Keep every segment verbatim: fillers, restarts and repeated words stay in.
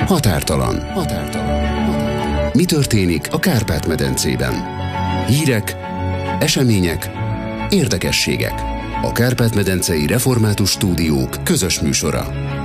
Határtalan. Határtalan. Mi történik a Kárpát-medencében? Hírek, események, érdekességek. A Kárpát-medencei Református Stúdiók közös műsora.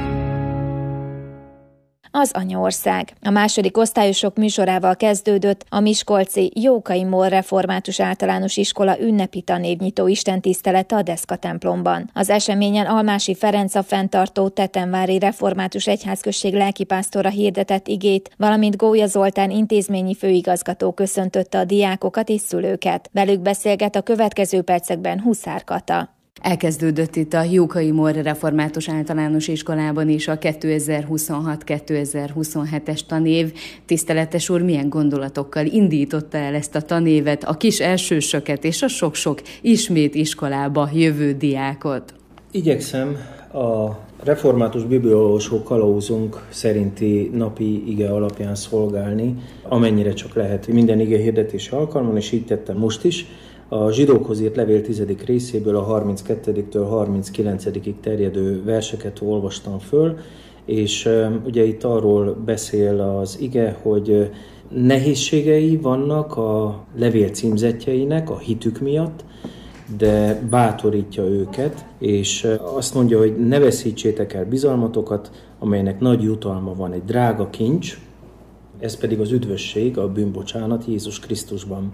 Az anyaország. A második osztályosok műsorával kezdődött a miskolci Jókai Mór Református Általános Iskola ünnepi tanévnyitó istentisztelete a Deszka templomban. Az eseményen Almási Ferenc, a fenntartó Tetenvári Református Egyházközség lelkipásztora hirdetett igét, valamint Gólya Zoltán intézményi főigazgató köszöntötte a diákokat és szülőket. Velük beszélget a következő percekben Huszár Kata. Elkezdődött itt a Jókai Mór Református Általános Iskolában is a kétezer-huszonhat kétezer-huszonhetes tanév. Tiszteletes úr, milyen gondolatokkal indította el ezt a tanévet, a kis elsősöket és a sok-sok ismét iskolába jövő diákot? Igyekszem a református bibliaolvasó kalauzunk szerinti napi ige alapján szolgálni, amennyire csak lehet minden ige hirdetési alkalmon, és így tettem most is. A zsidókhoz írt levél tizedik részéből a harminckettediktől harminckilencedikig terjedő verseket olvastam föl, és ugye itt arról beszél az ige, hogy nehézségei vannak a levél címzettjeinek a hitük miatt, de bátorítja őket, és azt mondja, hogy ne veszítsétek el bizalmatokat, amelynek nagy jutalma van, egy drága kincs, ez pedig az üdvösség, a bűnbocsánat Jézus Krisztusban.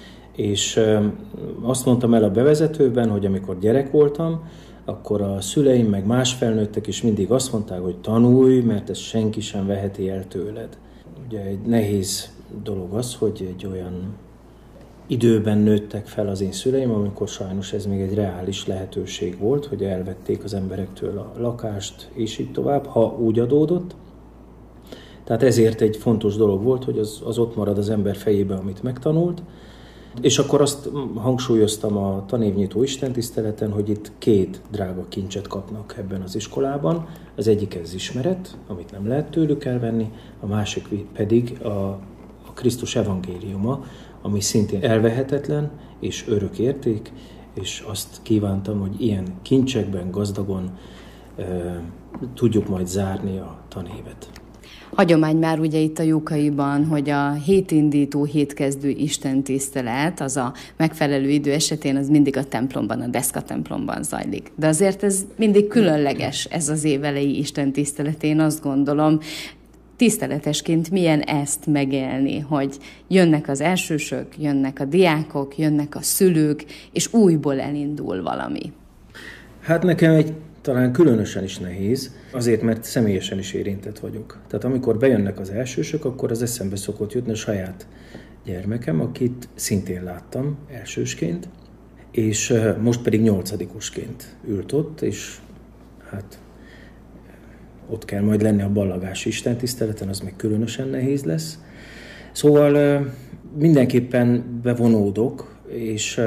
És azt mondtam el a bevezetőben, hogy amikor gyerek voltam, akkor a szüleim, meg más felnőttek is mindig azt mondták, hogy tanulj, mert ezt senki sem veheti el tőled. Ugye egy nehéz dolog az, hogy egy olyan időben nőttek fel az én szüleim, amikor sajnos ez még egy reális lehetőség volt, hogy elvették az emberektől a lakást, és így tovább, ha úgy adódott. Tehát ezért egy fontos dolog volt, hogy az, az ott marad az ember fejébe, amit megtanult. És akkor azt hangsúlyoztam a tanévnyitó istentiszteleten, hogy itt két drága kincset kapnak ebben az iskolában. Az egyik ez ismeret, amit nem lehet tőlük elvenni, a másik pedig a, a Krisztus evangéliuma, ami szintén elvehetetlen és örök érték, és azt kívántam, hogy ilyen kincsekben gazdagon e, tudjuk majd zárni a tanévet. Hagyomány már ugye itt a Jókaiban, hogy a hétindító, hétkezdő istentisztelet, az a megfelelő idő esetén az mindig a templomban, a Deszka templomban zajlik. De azért ez mindig különleges, ez az évelei istentisztelet, én azt gondolom. Tiszteletesként milyen ezt megélni, hogy jönnek az elsősök, jönnek a diákok, jönnek a szülők, és újból elindul valami. Hát nekem egy talán különösen is nehéz, azért, mert személyesen is érintett vagyok. Tehát amikor bejönnek az elsősök, akkor az eszembe szokott jutni a saját gyermekem, akit szintén láttam elsősként, és most pedig nyolcadikosként ült ott, és hát ott kell majd lenni a ballagási istentiszteleten, az meg különösen nehéz lesz. Szóval mindenképpen bevonódok, és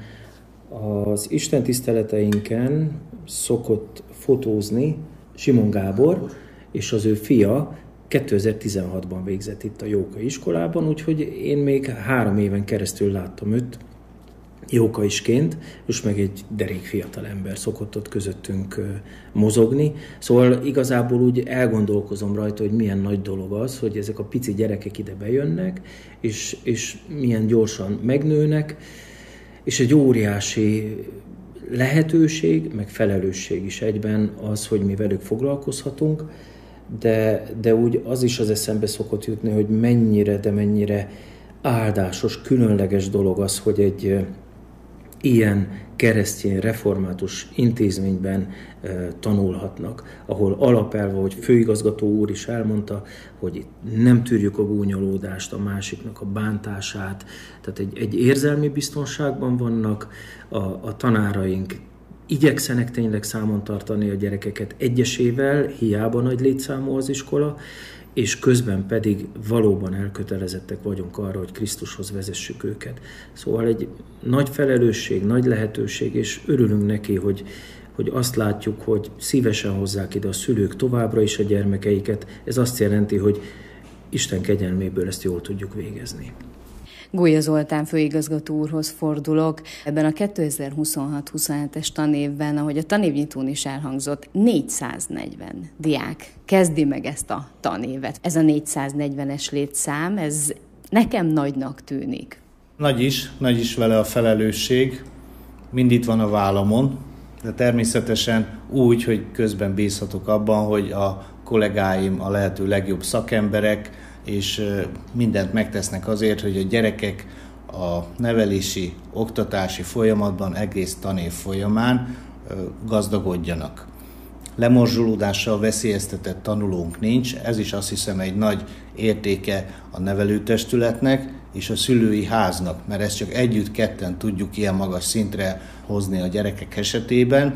az istentiszteleteinken szokott fotózni Simon Gábor, és az ő fia kétezer-tizenhatban végzett itt a Jókai iskolában, úgyhogy én még három éven keresztül láttam őt jókaisként, és meg egy derék fiatal ember szokott ott közöttünk mozogni. Szóval igazából úgy elgondolkozom rajta, hogy milyen nagy dolog az, hogy ezek a pici gyerekek ide bejönnek, és, és milyen gyorsan megnőnek, és egy óriási lehetőség, meg felelősség is egyben az, hogy mi velük foglalkozhatunk, de, de úgy az is az eszembe szokott jutni, hogy mennyire, de mennyire áldásos, különleges dolog az, hogy egy ilyen keresztény református intézményben e, tanulhatnak, ahol alapelve, hogy főigazgató úr is elmondta, hogy itt nem tűrjük a gúnyolódást, a másiknak a bántását, tehát egy, egy érzelmi biztonságban vannak, a, a tanáraink igyekszenek tényleg számon tartani a gyerekeket egyesével, hiába nagy létszámú az iskola, és közben pedig valóban elkötelezettek vagyunk arra, hogy Krisztushoz vezessük őket. Szóval egy nagy felelősség, nagy lehetőség, és örülünk neki, hogy, hogy azt látjuk, hogy szívesen hozzák ide a szülők továbbra is a gyermekeiket. Ez azt jelenti, hogy Isten kegyelméből ezt jól tudjuk végezni. Gólya Zoltán főigazgató úrhoz fordulok. Ebben a kétezer-huszonhat huszonhetes tanévben, ahogy a tanévnyitón is elhangzott, négyszáznegyven diák kezdi meg ezt a tanévet. Ez a négyszáznegyvenes létszám, ez nekem nagynak tűnik. Nagy is, nagy is vele a felelősség. Mind itt van a vállamon, de természetesen úgy, hogy közben bízhatok abban, hogy a kollégáim a lehető legjobb szakemberek, és mindent megtesznek azért, hogy a gyerekek a nevelési, oktatási folyamatban egész tanév folyamán gazdagodjanak. Lemorzsolódással veszélyeztetett tanulónk nincs, ez is azt hiszem egy nagy értéke a nevelőtestületnek és a szülői háznak, mert ezt csak együtt ketten tudjuk ilyen magas szintre hozni a gyerekek esetében,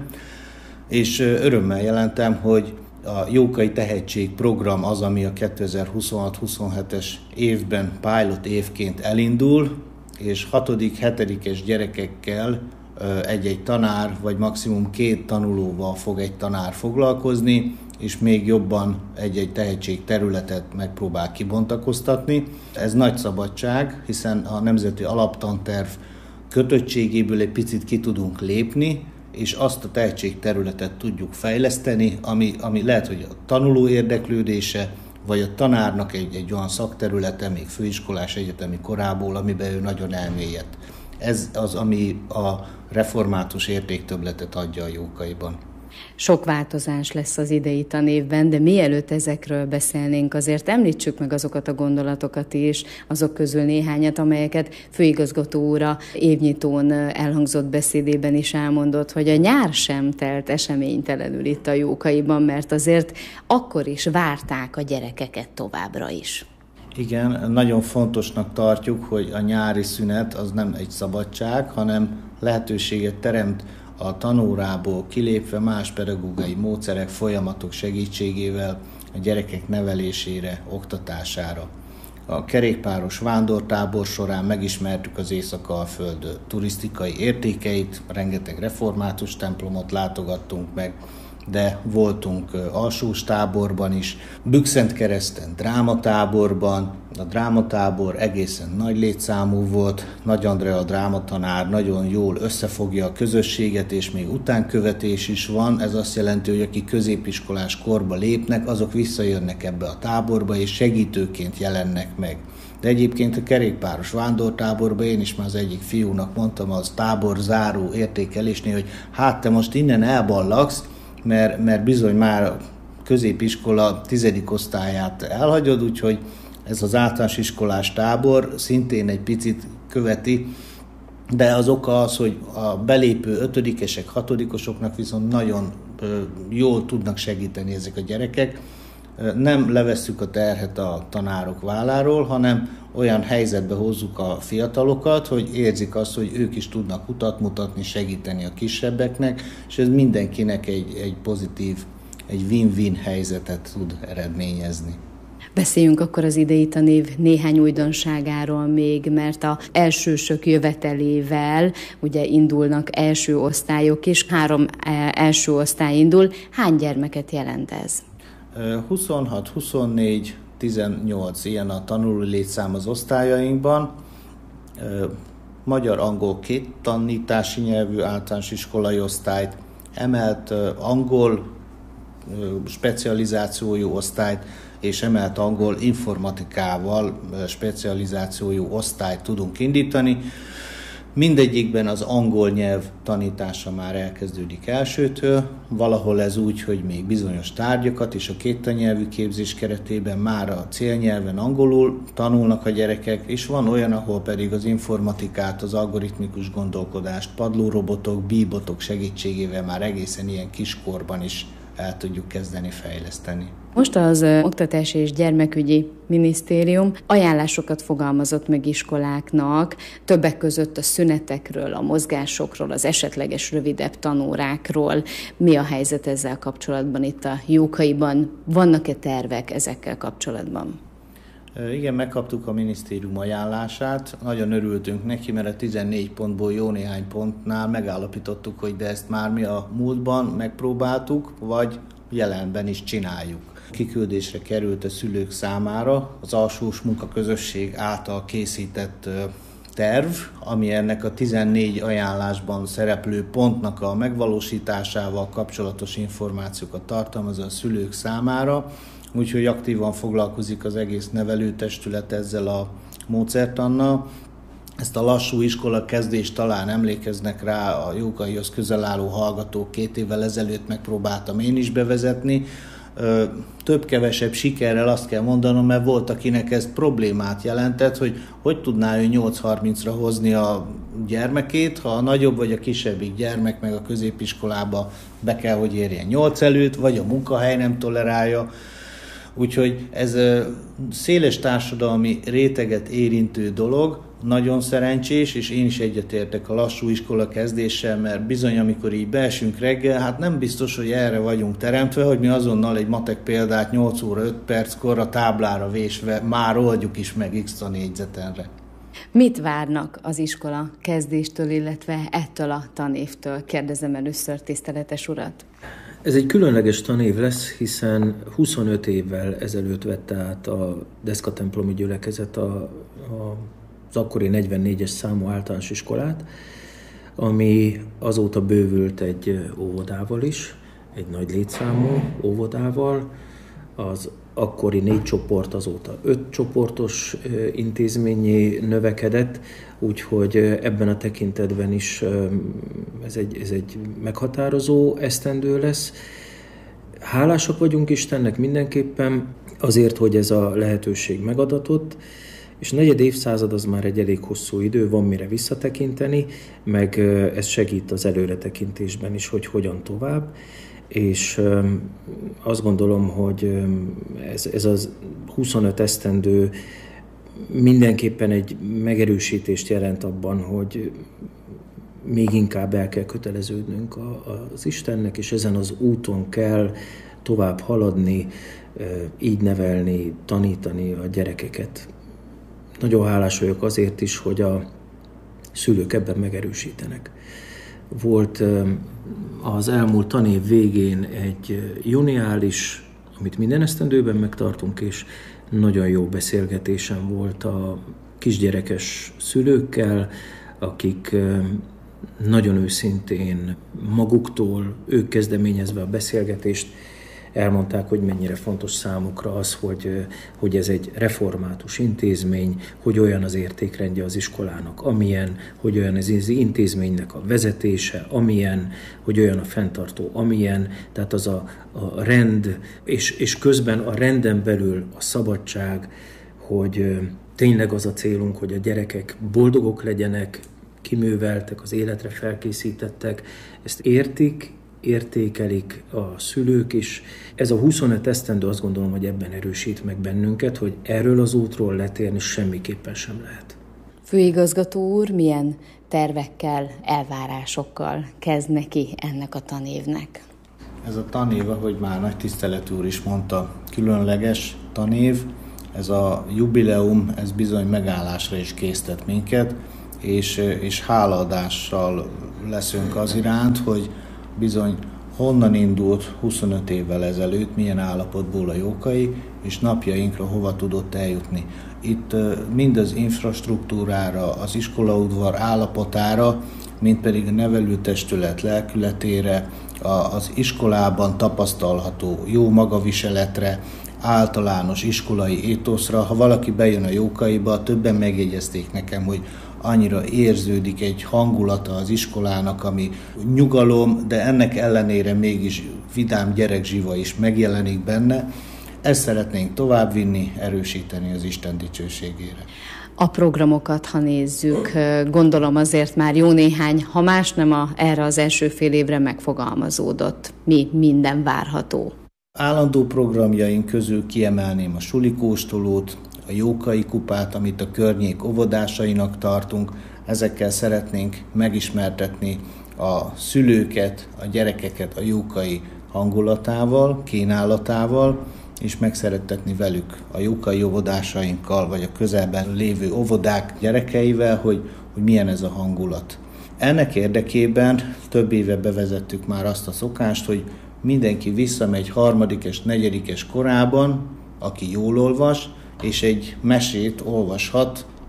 és örömmel jelentem, hogy a Jókai Tehetség program az, ami a kétezer-huszonhat huszonhetes évben pilot évként elindul, és hatodik hetedikes gyerekekkel egy-egy tanár, vagy maximum két tanulóval fog egy tanár foglalkozni, és még jobban egy-egy tehetség területet megpróbál kibontakoztatni. Ez nagy szabadság, hiszen a Nemzeti Alaptanterv kötöttségéből egy picit ki tudunk lépni, és azt a tehetségterületet tudjuk fejleszteni, ami, ami lehet, hogy a tanuló érdeklődése, vagy a tanárnak egy, egy olyan szakterülete, még főiskolás egyetemi korából, amiben ő nagyon elmélyedt. Ez az, ami a református értéktöbbletet adja a Jókaiban. Sok változás lesz az idei tanévben, de mielőtt ezekről beszélnénk, azért említsük meg azokat a gondolatokat is, azok közül néhányat, amelyeket főigazgató úr a évnyitón elhangzott beszédében is elmondott, hogy a nyár sem telt eseménytelenül itt a Jókaiban, mert azért akkor is várták a gyerekeket továbbra is. Igen, nagyon fontosnak tartjuk, hogy a nyári szünet az nem egy szabadság, hanem lehetőséget teremt a tanórából kilépve más pedagógiai módszerek, folyamatok segítségével a gyerekek nevelésére, oktatására. A kerékpáros vándortábor során megismertük az Észak-Alföld turisztikai értékeit, rengeteg református templomot látogattunk meg, de voltunk alsós táborban is, Bükkszentkereszten drámatáborban, a drámatábor egészen nagy létszámú volt, Nagy Andrea a drámatanár nagyon jól összefogja a közösséget, és még utánkövetés is van, ez azt jelenti, hogy akik középiskolás korba lépnek, azok visszajönnek ebbe a táborba, és segítőként jelennek meg. De egyébként a kerékpáros vándortáborban én is már az egyik fiúnak mondtam az tábor záró értékelésnél, hogy hát te most innen elballagsz, Mert, mert bizony már középiskola tizedik osztályát elhagyod, úgyhogy ez az általános iskolás tábor szintén egy picit követi, de az oka az, hogy a belépő ötödikesek, hatodikosoknak viszont nagyon jól tudnak segíteni ezek a gyerekek. Nem levesszük a terhet a tanárok válláról, hanem olyan helyzetbe hozzuk a fiatalokat, hogy érzik azt, hogy ők is tudnak utat mutatni, segíteni a kisebbeknek, és ez mindenkinek egy, egy pozitív, egy win-win helyzetet tud eredményezni. Beszéljünk akkor az idei tanév néhány újdonságáról még, mert az elsősök jövetelével ugye indulnak első osztályok is, három első osztály indul. Hány gyermeket jelent ez? huszonhat, huszonnégy, tizennyolc ilyen a tanuló létszám az osztályainkban. Magyar-angol két tanítási nyelvű általános iskolai osztályt, emelt angol specializációjú osztályt és emelt angol informatikával specializációjú osztályt tudunk indítani. Mindegyikben az angol nyelv tanítása már elkezdődik elsőtől, valahol ez úgy, hogy még bizonyos tárgyakat és a kétanyelvű képzés keretében már a célnyelven angolul tanulnak a gyerekek, és van olyan, ahol pedig az informatikát, az algoritmikus gondolkodást, padlórobotok, bíbotok segítségével már egészen ilyen kiskorban is el tudjuk kezdeni fejleszteni. Most az Oktatási és Gyermekügyi Minisztérium ajánlásokat fogalmazott meg iskoláknak, többek között a szünetekről, a mozgásokról, az esetleges rövidebb tanórákról. Mi a helyzet ezzel kapcsolatban itt a Jókaiban? Vannak-e tervek ezekkel kapcsolatban? Igen, megkaptuk a minisztérium ajánlását, nagyon örültünk neki, mert a tizennégy pontból jó néhány pontnál megállapítottuk, hogy de ezt már mi a múltban megpróbáltuk, vagy jelenben is csináljuk. Kiküldésre került a szülők számára az alsós munkaközösség által készített terv, ami ennek a tizennégy ajánlásban szereplő pontnak a megvalósításával kapcsolatos információkat tartalmaz a szülők számára, úgyhogy aktívan foglalkozik az egész nevelőtestület ezzel a módszertannal. Ezt a lassú iskola kezdést talán emlékeznek rá, a Jókaihoz közel álló hallgatók, két évvel ezelőtt megpróbáltam én is bevezetni. Több-kevesebb sikerrel azt kell mondanom, mert volt, akinek ez problémát jelentett, hogy hogy tudná ő nyolc harmincra hozni a gyermekét, ha a nagyobb vagy a kisebbik gyermek meg a középiskolába be kell, hogy érjen nyolc előtt, vagy a munkahely nem tolerálja. Úgyhogy ez széles társadalmi réteget érintő dolog, nagyon szerencsés, és én is egyetértek a lassú iskola kezdéssel, mert bizony, amikor így beesünk reggel, hát nem biztos, hogy erre vagyunk teremtve, hogy mi azonnal egy matek példát nyolc óra öt perckor a táblára vésve már oldjuk is meg X tanégyzetenre. Mit várnak az iskola kezdéstől, illetve ettől a tanévtől? Kérdezem először tiszteletes urat. Ez egy különleges tanév lesz, hiszen huszonöt évvel ezelőtt vette át a Deszka-templomi gyülekezet a, a, az akkori negyvennégyes számú általános iskolát, ami azóta bővült egy óvodával is, egy nagy létszámú óvodával. Az akkori négy csoport azóta öt csoportos intézményé növekedett, úgyhogy ebben a tekintetben is ez egy, ez egy meghatározó esztendő lesz. Hálásak vagyunk Istennek mindenképpen azért, hogy ez a lehetőség megadatott, és negyed évszázad az már egy elég hosszú idő, van mire visszatekinteni, meg ez segít az előretekintésben is, hogy hogyan tovább. És azt gondolom, hogy ez, ez az huszonöt esztendő mindenképpen egy megerősítést jelent abban, hogy még inkább el kell köteleződnünk az Istennek, és ezen az úton kell tovább haladni, így nevelni, tanítani a gyerekeket. Nagyon hálás vagyok azért is, hogy a szülők ebben megerősítenek. Volt az elmúlt tanév végén egy juniális, amit minden esztendőben megtartunk, és nagyon jó beszélgetésem volt a kisgyerekes szülőkkel, akik nagyon őszintén maguktól, ők kezdeményezve a beszélgetést, elmondták, hogy mennyire fontos számukra az, hogy, hogy ez egy református intézmény, hogy olyan az értékrendje az iskolának, amilyen, hogy olyan az intézménynek a vezetése, amilyen, hogy olyan a fenntartó, amilyen, tehát az a, a rend, és, és közben a renden belül a szabadság, hogy tényleg az a célunk, hogy a gyerekek boldogok legyenek, kiműveltek, az életre felkészítettek, ezt értik, értékelik a szülők is. Ez a huszonöt esztendő azt gondolom, hogy ebben erősít meg bennünket, hogy erről az útról letérni semmiképpen sem lehet. Főigazgató úr, milyen tervekkel, elvárásokkal kezd neki ennek a tanévnek? Ez a tanév, ahogy már nagy tisztelet úr is mondta, különleges tanév. Ez a jubileum, ez bizony megállásra is késztet minket, és, és hálaadással leszünk az iránt, hogy bizony honnan indult huszonöt évvel ezelőtt, milyen állapotból a Jókai, és napjainkra hova tudott eljutni. Itt mind az infrastruktúrára, az iskolaudvar állapotára, mind pedig a nevelőtestület lelkületére, az iskolában tapasztalható jó magaviseletre, általános iskolai étoszra. Ha valaki bejön a Jókaiba, többen megjegyezték nekem, hogy annyira érződik egy hangulata az iskolának, ami nyugalom, de ennek ellenére mégis vidám gyerekzsiva is megjelenik benne. Ezt szeretnénk továbbvinni, erősíteni az Isten dicsőségére. A programokat, ha nézzük, gondolom azért már jó néhány, ha más nem a, erre az első fél évre megfogalmazódott. Mi minden várható? Állandó programjaink közül kiemelném a sulikóstolót, a Jókai kupát, amit a környék óvodásainak tartunk. Ezekkel szeretnénk megismertetni a szülőket, a gyerekeket a Jókai hangulatával, kínálatával, és megszerettetni velük a Jókai óvodásainkkal, vagy a közelben lévő óvodák gyerekeivel, hogy, hogy milyen ez a hangulat. Ennek érdekében több éve bevezettük már azt a szokást, hogy mindenki visszamegy harmadikes, negyedikes korában, aki jól olvas, és egy mesét olvashat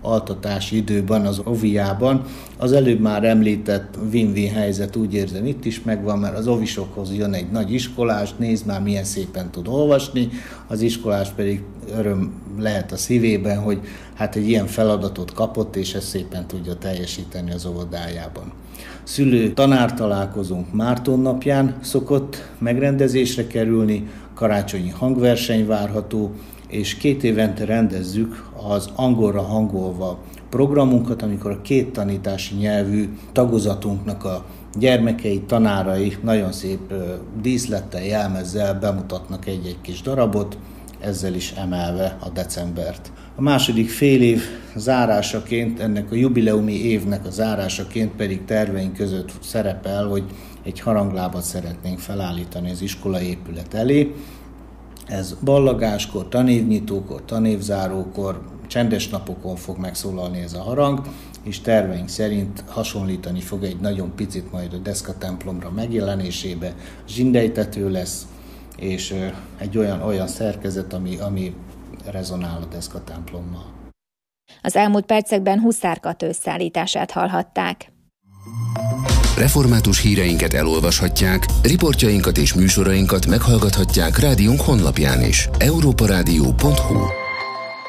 altatási időben az oviában. Az előbb már említett win-win helyzet, úgy érzem, itt is megvan, mert az ovisokhoz jön egy nagy iskolás, nézd már milyen szépen tud olvasni, az iskolás pedig öröm lehet a szívében, hogy hát egy ilyen feladatot kapott, és ezt szépen tudja teljesíteni az óvodájában. Szülő-tanár találkozónk Márton napján szokott megrendezésre kerülni, karácsonyi hangverseny várható, és két évente rendezzük az angolra hangolva programunkat, amikor a két tanítási nyelvű tagozatunknak a gyermekei, tanárai nagyon szép díszlettel, jelmezzel bemutatnak egy-egy kis darabot, ezzel is emelve a decembert. A második fél év zárásaként, ennek a jubileumi évnek a zárásaként pedig terveink között szerepel, hogy egy haranglábat szeretnénk felállítani az iskola épület elé. Ez ballagáskor, tanévnyitókor, tanévzárókor, csendes napokon fog megszólalni ez a harang, és terveink szerint hasonlítani fog egy nagyon picit majd a deszkatemplomra megjelenésébe, zsindejtető lesz, és egy olyan, olyan szerkezet, ami, ami rezonál a deszkatemplommal. Az elmúlt percekben Huszár Katő összeállítását hallhatták. Református híreinket elolvashatják, riportjainkat és műsorainkat meghallgathatják rádiónk honlapján is. európa rádió pont hu